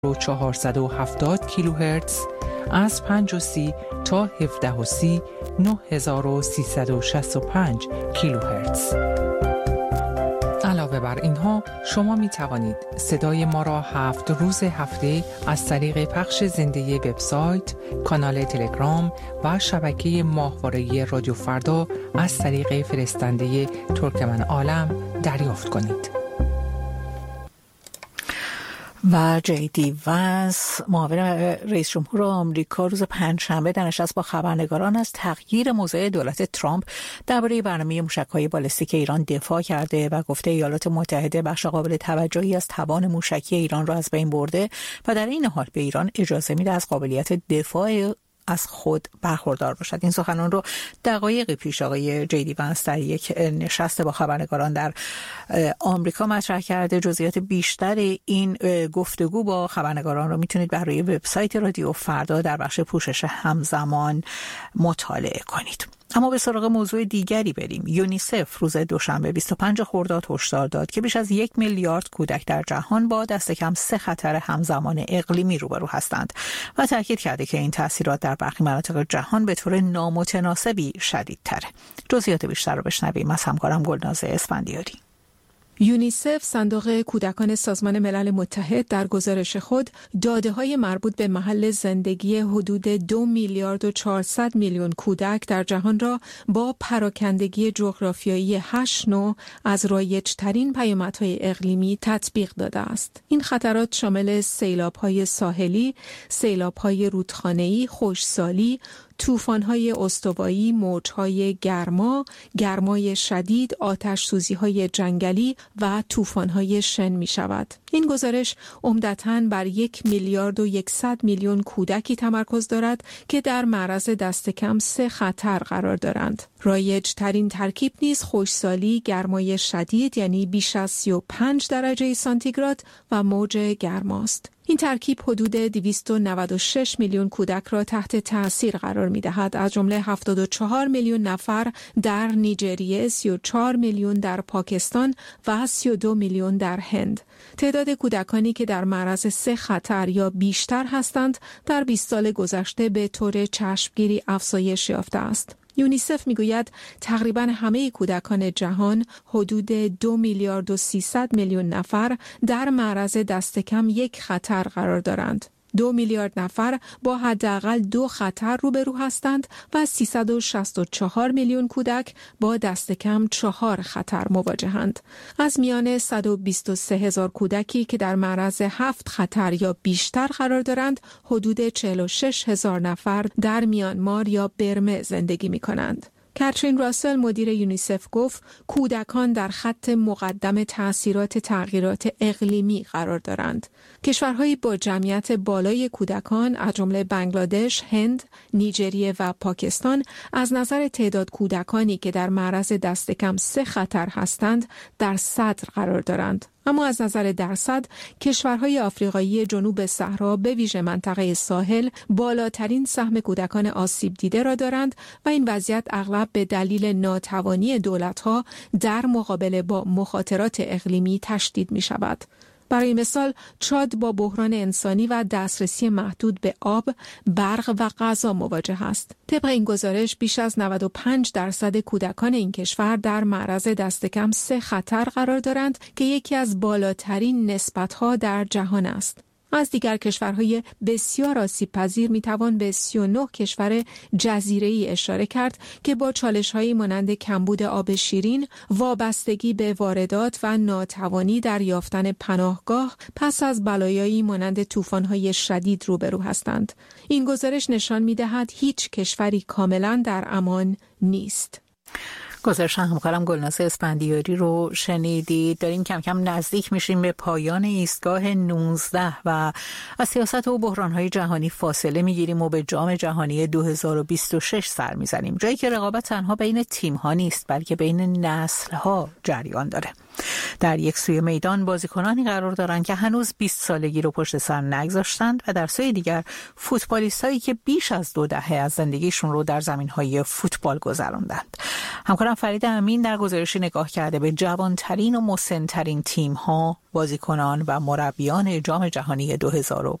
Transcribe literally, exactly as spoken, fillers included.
و چهارصد و هفتاد کیلوهرتز، از پنج و سی تا هفده و سی نه هزار و سیصد و شصت و پنج کیلوهرتز. علاوه بر اینها شما می توانید صدای ما را هفت روز هفته از طریق پخش زنده وبسایت، کانال تلگرام و شبکه ماهواره رادیو فردا از طریق فرستنده ترکمن عالم دریافت کنید. و جی دی وانس، معاون رئیس جمهور آمریکا، روز پنجشنبه در نشست با خبرنگاران از تغییر موضع دولت ترامپ درباره برنامه موشک‌های بالستیک ایران دفاع کرده و گفته ایالات متحده بخش قابل توجهی از توان موشکی ایران را از بین برده و در این حال به ایران اجازه میده از قابلیت دفاع از خود برخوردار باشد. این سخنان رو دقایق پیش آقای جی دی وانس در یک نشست با خبرنگاران در آمریکا مطرح کرده. جزئیات بیشتر این گفتگو با خبرنگاران رو میتونید برای وبسایت رادیو فردا در بخش پوشش همزمان مطالعه کنید. اما به سراغ موضوع دیگری بریم. یونیسف روز دوشنبه بیست و پنج خرداد هشدار داد که بیش از یک میلیارد کودک در جهان با دست کم سه خطر همزمان اقلیمی روبرو هستند و تاکید کرده که این تاثیرات در برخی مناطق جهان به طور نامتناسبی شدیدتره. جزئیات بیشتر رو بشنویم از همکارم گلناز اسفندیاری. یونیسف، صندوق کودکان سازمان ملل متحد، در گزارش خود داده‌های مربوط به محل زندگی حدود دو میلیارد و چهارصد میلیون کودک در جهان را با پراکندگی جغرافیایی هشت نوع از رایج‌ترین پیامدهای اقلیمی تطبیق داده است. این خطرات شامل سیلاب‌های ساحلی، سیلاب‌های رودخانه‌ای، خشکسالی، طوفان‌های استوایی، موج‌های گرما، گرمای شدید، آتش‌سوزی‌های جنگلی و طوفان‌های شن می‌شود. این گزارش عمدتاً بر یک میلیارد و یکصد میلیون کودکی تمرکز دارد که در معرض دست کم سه خطر قرار دارند. رایج ترین ترکیب نیز خشکسالی، گرمای شدید یعنی بیش از سی و پنج درجه سانتیگراد و موج گرماست. این ترکیب حدود دویست و نود و شش میلیون کودک را تحت تأثیر قرار می‌دهد، از جمله هفتاد و چهار میلیون نفر در نیجریه، سی و چهار میلیون در پاکستان و سی و دو میلیون در هند. تعداد کودکانی که در معرض سه خطر یا بیشتر هستند در بیست سال گذشته به طور چشمگیری افزایش یافته است. یونیسف میگوید تقریباً همه کودکان جهان، حدود دو میلیارد و سیصد میلیون نفر، در معرض دست کم یک خطر قرار دارند. دو میلیارد نفر با حداقل دو خطر روبرو هستند و سیصد و شصت و چهار میلیون کودک با دست کم چهار خطر مواجهند. از میان صد و بیست و سه هزار کودکی که در معرض هفت خطر یا بیشتر قرار دارند، حدود چهل و شش هزار نفر در میانمار یا برمه زندگی می کنند. کاترین راسل، مدیر یونیسف، گفت کودکان در خط مقدم تأثیرات تغییرات اقلیمی قرار دارند. کشورهایی با جمعیت بالای کودکان از جمله بنگلادش، هند، نیجریه و پاکستان از نظر تعداد کودکانی که در معرض دست کم سه خطر هستند در صدر قرار دارند. اما از نظر درصد کشورهای آفریقایی جنوب صحرا به ویژه منطقه ساحل بالاترین سهم کودکان آسیب دیده را دارند و این وضعیت اغلب به دلیل ناتوانی دولت‌ها در مقابله با مخاطرات اقلیمی تشدید می شود. برای مثال چاد با بحران انسانی و دسترسی محدود به آب، برق و غذا مواجه است. طبق این گزارش بیش از نود و پنج درصد کودکان این کشور در معرض دست کم سه خطر قرار دارند که یکی از بالاترین نسبت‌ها در جهان است. از دیگر کشورهای بسیار آسیب‌پذیر میتوان به سی و نه کشور جزیره‌ای اشاره کرد که با چالش‌هایی مانند کمبود آب شیرین، وابستگی به واردات و ناتوانی در یافتن پناهگاه پس از بلایایی مانند طوفان‌های شدید روبرو هستند. این گزارش نشان می‌دهد هیچ کشوری کاملاً در امان نیست. گزارش همکارم گلناز اسفندیاری رو شنیدید. داریم کم کم نزدیک میشیم به پایان ایستگاه نوزده و از سیاست و بحران‌های جهانی فاصله میگیریم و به جام جهانی دو هزار و بیست و شش سر میزنیم، جایی که رقابت تنها بین تیم‌ها نیست بلکه بین نسل‌ها جریان داره. در یک سوی میدان بازیکنانی قرار دارند که هنوز بیست سالگی رو پشت سر نگذاشتند و در سوی دیگر فوتبالیستایی که بیش از دو دهه از زندگیشون رو در زمین‌های فوتبال گذراندند. همکارم فرید امین در گزارشی نگاه کرده به جوانترین و مسن‌ترین تیم‌ها، بازیکنان و مربیان جام جهانی دو هزار و